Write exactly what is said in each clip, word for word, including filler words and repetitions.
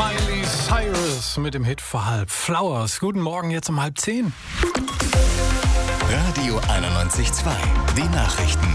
Miley Cyrus mit dem Hit vor halb. Flowers, guten Morgen, jetzt um halb zehn. Radio einundneunzig Komma zwei, die Nachrichten.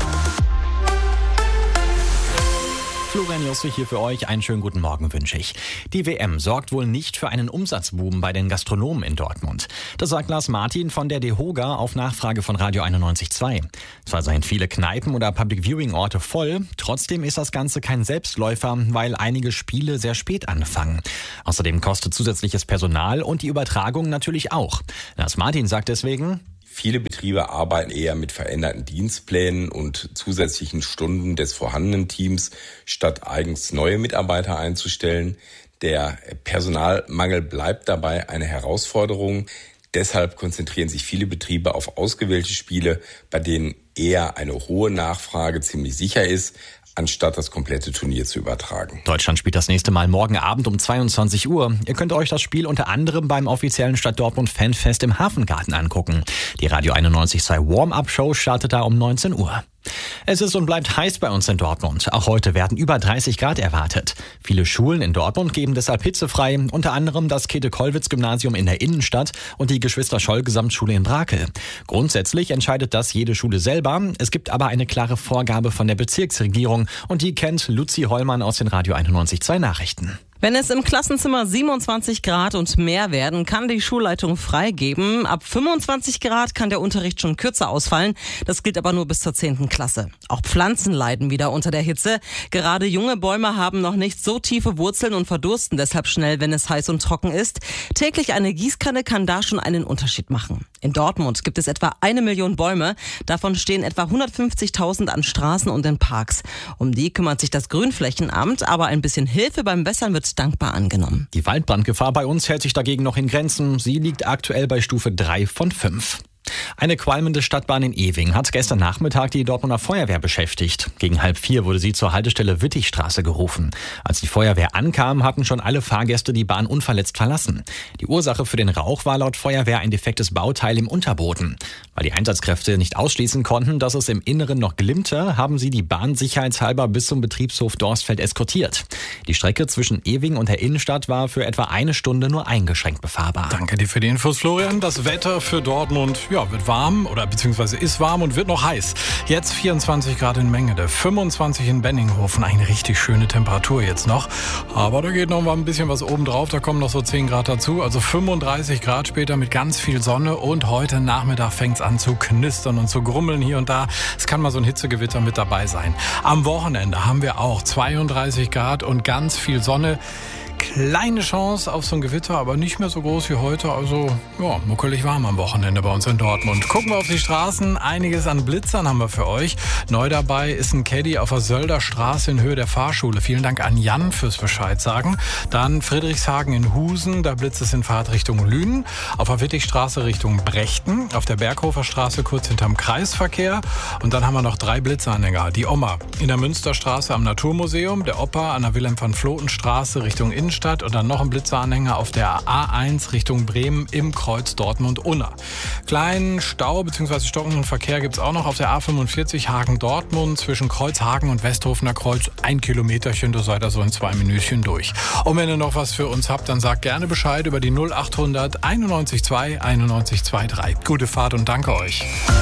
Florian Josse hier für euch. Einen schönen guten Morgen wünsche ich. Die W M sorgt wohl nicht für einen Umsatzboom bei den Gastronomen in Dortmund. Das sagt Lars Martin von der DEHOGA auf Nachfrage von Radio einundneunzig Komma zwei. Zwar seien viele Kneipen oder Public-Viewing-Orte voll, trotzdem ist das Ganze kein Selbstläufer, weil einige Spiele sehr spät anfangen. Außerdem kostet zusätzliches Personal und die Übertragung natürlich auch. Lars Martin sagt deswegen: Viele Betriebe arbeiten eher mit veränderten Dienstplänen und zusätzlichen Stunden des vorhandenen Teams, statt eigens neue Mitarbeiter einzustellen. Der Personalmangel bleibt dabei eine Herausforderung. Deshalb konzentrieren sich viele Betriebe auf ausgewählte Spiele, bei denen eher eine hohe Nachfrage ziemlich sicher ist, anstatt das komplette Turnier zu übertragen. Deutschland spielt das nächste Mal morgen Abend um zweiundzwanzig Uhr. Ihr könnt euch das Spiel unter anderem beim offiziellen Stadt Dortmund Fanfest im Hafengarten angucken. Die Radio einundneunzig Komma zwei Warm-Up-Show startet da um neunzehn Uhr. Es ist und bleibt heiß bei uns in Dortmund. Auch heute werden über dreißig Grad erwartet. Viele Schulen in Dortmund geben deshalb hitzefrei, unter anderem das Käthe-Kollwitz-Gymnasium in der Innenstadt und die Geschwister-Scholl-Gesamtschule in Brakel. Grundsätzlich entscheidet das jede Schule selber. Es gibt aber eine klare Vorgabe von der Bezirksregierung und die kennt Luzi Hollmann aus den Radio einundneunzig Komma zwei Nachrichten. Wenn es im Klassenzimmer siebenundzwanzig Grad und mehr werden, kann die Schulleitung freigeben. Ab fünfundzwanzig Grad kann der Unterricht schon kürzer ausfallen. Das gilt aber nur bis zur zehnten Klasse. Auch Pflanzen leiden wieder unter der Hitze. Gerade junge Bäume haben noch nicht so tiefe Wurzeln und verdursten deshalb schnell, wenn es heiß und trocken ist. Täglich eine Gießkanne kann da schon einen Unterschied machen. In Dortmund gibt es etwa eine Million Bäume. Davon stehen etwa hundertfünfzigtausend an Straßen und in Parks. Um die kümmert sich das Grünflächenamt, aber ein bisschen Hilfe beim Wässern wird dankbar angenommen. Die Waldbrandgefahr bei uns hält sich dagegen noch in Grenzen. Sie liegt aktuell bei Stufe drei von fünf. Eine qualmende Stadtbahn in Ewing hat gestern Nachmittag die Dortmunder Feuerwehr beschäftigt. Gegen halb vier wurde sie zur Haltestelle Wittigstraße gerufen. Als die Feuerwehr ankam, hatten schon alle Fahrgäste die Bahn unverletzt verlassen. Die Ursache für den Rauch war laut Feuerwehr ein defektes Bauteil im Unterboden. Weil die Einsatzkräfte nicht ausschließen konnten, dass es im Inneren noch glimmte, haben sie die Bahn sicherheitshalber bis zum Betriebshof Dorstfeld eskortiert. Die Strecke zwischen Ewing und der Innenstadt war für etwa eine Stunde nur eingeschränkt befahrbar. Danke dir für die Infos, Florian. Das Wetter für Dortmund, ja, wird warm oder beziehungsweise ist warm und wird noch heiß. Jetzt vierundzwanzig Grad in Mengede, fünfundzwanzig in Benninghofen. Eine richtig schöne Temperatur jetzt noch. Aber da geht noch mal ein bisschen was oben drauf. Da kommen noch so zehn Grad dazu. Also fünfunddreißig Grad später mit ganz viel Sonne. Und heute Nachmittag fängt es an zu knistern und zu grummeln hier und da. Es kann mal so ein Hitzegewitter mit dabei sein. Am Wochenende haben wir auch zweiunddreißig Grad und ganz viel Sonne. Kleine Chance auf so ein Gewitter, aber nicht mehr so groß wie heute. Also, ja, muckelig warm am Wochenende bei uns in Dortmund. Gucken wir auf die Straßen. Einiges an Blitzern haben wir für euch. Neu dabei ist ein Caddy auf der Sölder Straße in Höhe der Fahrschule. Vielen Dank an Jan fürs Bescheid sagen. Dann Friedrichshagen in Husen. Da blitzt es in Fahrtrichtung Lünen. Auf der Wittigstraße Richtung Brechten. Auf der Berghofer Straße kurz hinterm Kreisverkehr. Und dann haben wir noch drei Blitzeranhänger. Die Oma in der Münsterstraße am Naturmuseum. Der Opa an der Wilhelm-van-Floten-Straße Richtung Innenstadt. Und dann noch ein Blitzeranhänger auf der A eins Richtung Bremen im Kreuz Dortmund-Unna. Kleinen Stau bzw. stockenden Verkehr gibt es auch noch auf der A fünfundvierzig Hagen-Dortmund zwischen Kreuzhagen und Westhofener Kreuz. Ein Kilometerchen, da seid ihr so in zwei Minütchen durch. Und wenn ihr noch was für uns habt, dann sagt gerne Bescheid über die null achthundert einundneunzig zwei einundneunzig zweiunddreißig. Gute Fahrt und danke euch.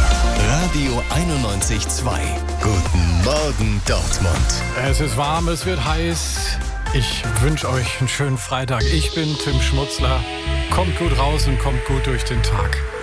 Radio einundneunzig Komma zwei. Guten Morgen Dortmund. Es ist warm, es wird heiß. Ich wünsche euch einen schönen Freitag. Ich bin Tim Schmutzler. Kommt gut raus und kommt gut durch den Tag.